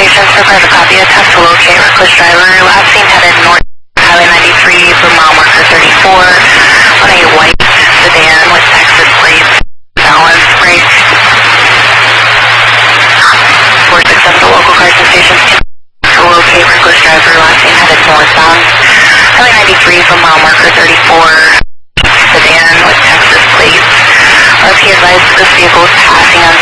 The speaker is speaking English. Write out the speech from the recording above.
Station for private copy. Attempt to locate reckless driver. Last seen headed north Highway 93 for mile marker 34 on a white sedan with Texas plates. Balance brake. 467 to local cars and stations to locate reckless driver. Last seen headed northbound Highway 93 for mile marker 34 sedan with Texas plates. RP advised this vehicle is passing on